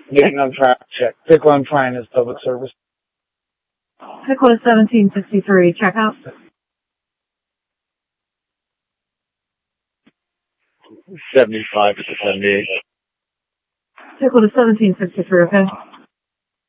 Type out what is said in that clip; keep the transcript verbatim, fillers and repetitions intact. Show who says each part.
Speaker 1: Getting on track, check. Pick one fine is public service.
Speaker 2: Pick one is seventeen sixty-three, check out.
Speaker 1: seventy-five to seventy-eight.
Speaker 2: Pick one is seventeen sixty-three, okay?